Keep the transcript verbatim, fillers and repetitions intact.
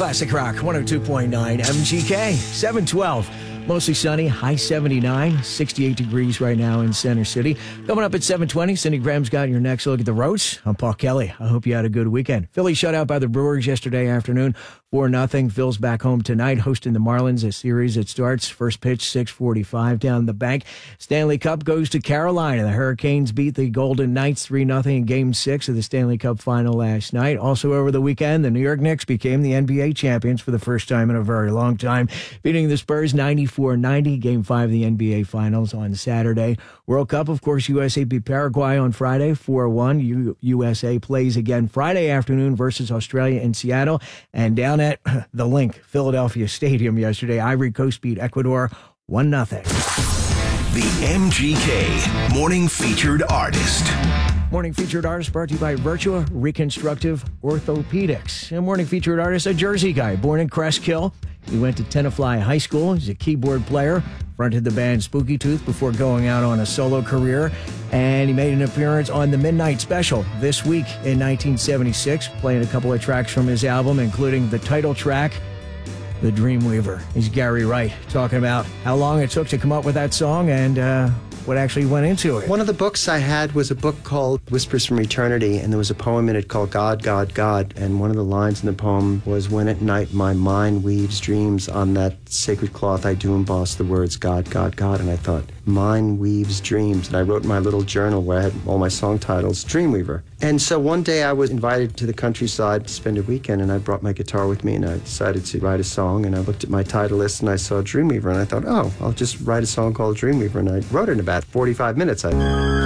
Classic Rock one oh two point nine M G K, seven twelve. Mostly sunny, high seventy-nine, sixty-eight degrees right now in Center City. Coming up at seven twenty, Cindy Graham's got your next look at the roads. I'm Paul Kelly. I hope you had a good weekend. Philly shut out by the Brewers yesterday afternoon, four nothing. Phil's back home tonight, hosting the Marlins, a series that starts. First pitch, six forty-five down the bank. Stanley Cup goes to Carolina. The Hurricanes beat the Golden Knights three nothing in Game six of the Stanley Cup final last night. Also over the weekend, the New York Knicks became the N B A champions for the first time in a very long time, beating the Spurs ninety-four ninety. Game five of the N B A Finals on Saturday. World Cup, of course, U S A beat Paraguay on Friday, four one. U- USA plays again Friday afternoon versus Australia in Seattle. And down at the Link, Philadelphia Stadium yesterday, Ivory Coast beat Ecuador one nothing. The M G K Morning Featured Artist. Morning Featured Artist brought to you by Virtua Reconstructive Orthopedics. A morning Featured Artist, a Jersey guy, born in Crest Hill. He went to Tenafly High School. He's a keyboard player, fronted the band Spooky Tooth before going out on a solo career. And he made an appearance on the Midnight Special this week in nineteen seventy-six, playing a couple of tracks from his album, including the title track, The Dreamweaver. He's Gary Wright, talking about how long it took to come up with that song and uh, what actually went into it. One of the books I had was a book called Whispers from Eternity, and there was a poem in it called God, God, God. And one of the lines in the poem was, when at night my mind weaves dreams, on that sacred cloth I do emboss the words God, God, God. And I thought, mind weaves dreams. And I wrote in my little journal where I had all my song titles, Dreamweaver. And so one day I was invited to the countryside to spend a weekend, and I brought my guitar with me, and I decided to write a song. And I looked at my title list, and I saw Dreamweaver, and I thought, oh, I'll just write a song called Dreamweaver. And I wrote it in about forty-five minutes. I